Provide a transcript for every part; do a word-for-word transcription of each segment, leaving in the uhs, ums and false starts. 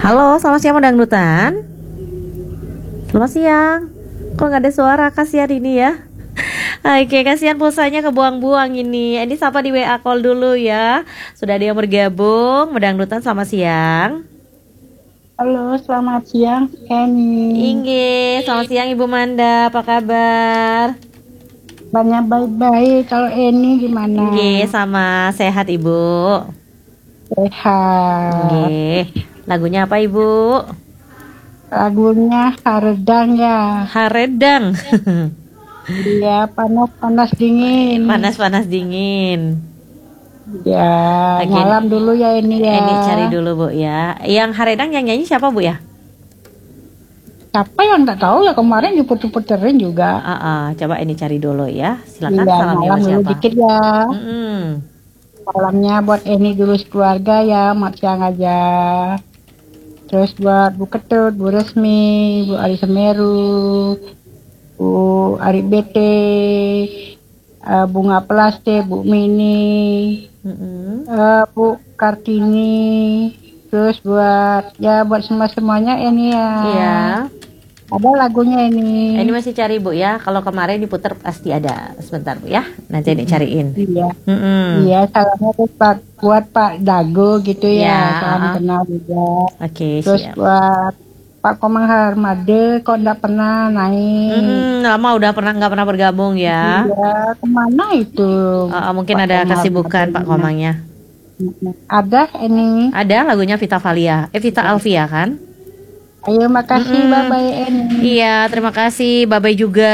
Halo, selamat siang Dangdutan. Selamat siang. Kok nggak ada suara? Kasihan ini ya. Oke, kasihan pulsanya kebuang-buang ini. Ini sapa di W A call dulu ya. Sudah ada yang bergabung. Dangdutan selamat siang. Halo, selamat siang, Eni. Inge, selamat siang Ibu Manda. Apa kabar? Banyak baik-baik. Kalau Eni gimana? Inge, sama sehat Ibu. Sehat. Inge, lagunya apa Ibu? Lagunya Haredang ya. Haredang. Iya, panas-panas dingin. Panas-panas dingin. Ya, Lagi malam dulu ya ini ya. Ini cari dulu Bu ya. Yang Haredang yang nyanyi siapa Bu ya? Siapa yang tak tahu ya, kemarin diputer-puterin juga. Uh, uh, coba ini cari dulu ya. Silakan Iya, salamnya malam buat dulu siapa? dikit ya. Mm-mm. Salamnya buat Eni dulu sekeluarga ya, mak siang aja. Terus buat Bu Ketut, Bu Resmi, Bu Ali Semeru, Bu Ari Bete, uh, Bunga Plastik, Bu Mini, Mm-mm. uh, Bu Kartini, terus buat ya buat semua semuanya ini ya. Iya. Ada lagunya ini. Ini masih cari Bu ya. Kalau kemarin diputar pasti ada. Sebentar Bu ya. Nanti dicariin. Iya. Mm-mm. Iya, salamnya tuh Pak, buat Pak Dago gitu ya. Ya, Salam uh-uh. kenal juga. Oke, Terus siap. buat Pak Komang Harmade, kok enggak pernah naik. Mm-mm, lama udah pernah nggak pernah bergabung ya. Iya, kemana itu? Uh, uh, mungkin Pak ada Komang kesibukan Harmade? Pak Komangnya. Ada ini. Ada lagunya Vita Valia. Eh Vita Alvia kan? Ayo, makasih, Mm-mm. bye-bye Eni. Iya, terima kasih. Bye-bye juga.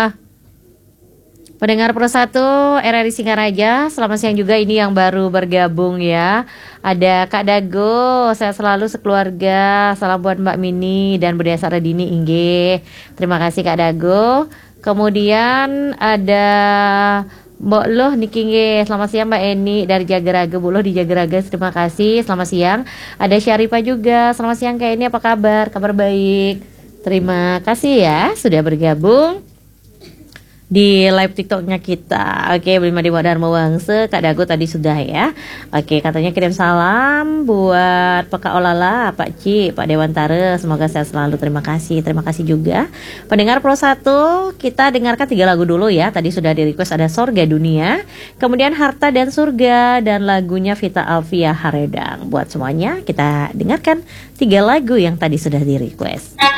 Pendengar Pro satu R R I Singaraja, selamat siang juga. Ini yang baru bergabung ya. Ada Kak Dago, saya selalu sekeluarga. Salam buat Mbak Mini dan Budaya Saradini Ingge. Terima kasih Kak Dago. Kemudian ada Mbok Loh Nikingge. Selamat siang Mbak Eni dari Jagaraga. Bu Loh di Jagaraga, terima kasih. Selamat siang. Ada Syarifah juga. Selamat siang Kak Eni, apa kabar? Kabar baik. Terima kasih ya sudah bergabung di live TikToknya kita. Oke, Bima Dewa Dharma Wangse, Kak Dago tadi sudah ya. Oke, katanya kirim salam buat Pak Olala, Pak Ci, Pak Dewantara. Semoga sehat selalu. Terima kasih, terima kasih juga. Pendengar Pro satu, kita dengarkan tiga lagu dulu ya. Tadi sudah di request ada Sorga Dunia, kemudian Harta dan Surga, dan lagunya Vita Alvia Haredang. Buat semuanya kita dengarkan tiga lagu yang tadi sudah di request.